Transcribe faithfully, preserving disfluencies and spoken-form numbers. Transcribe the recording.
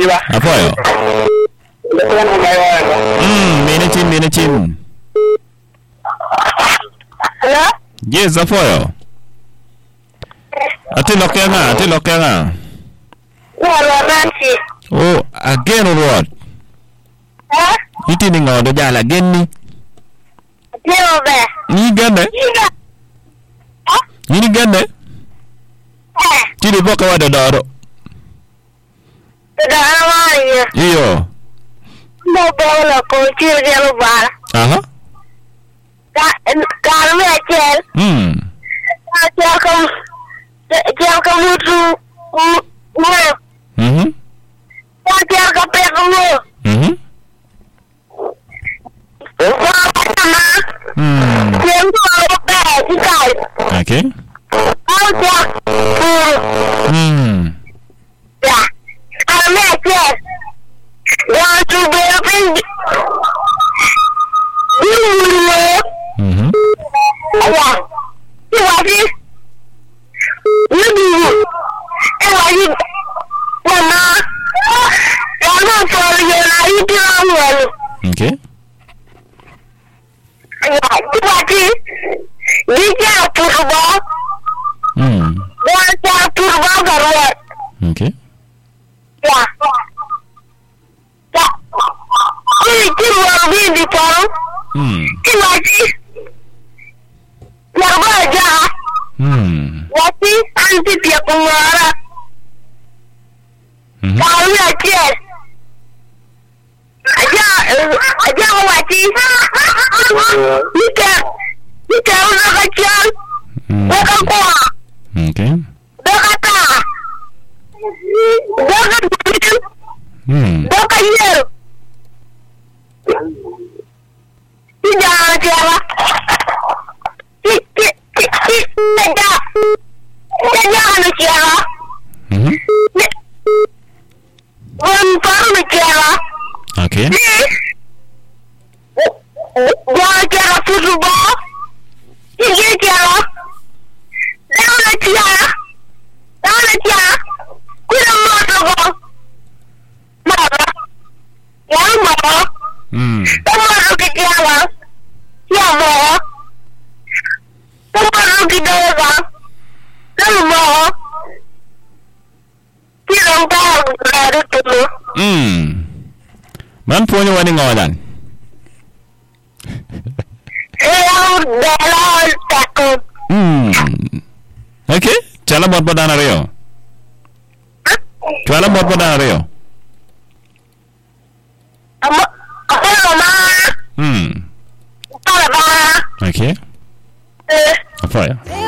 Apa ya? Hmm, minacin minacin. Hello? Yes, apa ya? Ati lokena, ati lokena. Hello, Nancy. Oh, again what? Huh? Iti ni ngodo jala again ni. Hello, there. Ni gane? Huh? Ni gane? Eh, Tidi boka wada daro. the Hawaii. Iyo. No ball of culture, yellow bar. Aha. Carmen, Hmm. welcome. Welcome to work. Mhm. Welcome back to work. Mhm. Hmm. Okay. Hmm. Yeah. I'm not yet. Want to be up in Mhm. yeah. You want it? You do. You want it? Mama. I'm not for you. I eat it. Okay. Yeah. You want it? You can't put a ball. Hmm. One can't put a ball or what? Okay. Yeah. Yeah. You did what we did, Paul. Hmm. You want it? You're going to Hmm. what is anti-Piakumara? Mhm. Kau nak cek? Aja, aja wati. Nika, nika orang kecil. Hmm. Bukan kuah. Okay. Bukan tak. Bukan begitu. Hmm. Bukan you. Tidak siapa. Tidak, tidak, tidak. Tidak ada siapa. Mhm. Bukan siapa. Okay. Jangan cara football. Ini cara. Jangan cara. Jangan cara. Kita mau football. Mana? Yang mana? Hmm. Kamu harus kita. Yang mana? Kamu harus kita apa? Kamu mau? Kita tahu dari dulu. Hmm. Man punya wani ngawalan. Yang dalam takut. Hmm. Okay. Chala buat padana reo. Chala buat padana reo. Apa? Apa mama? Hmm. Apa mama? Okay. Eh. Apa ya?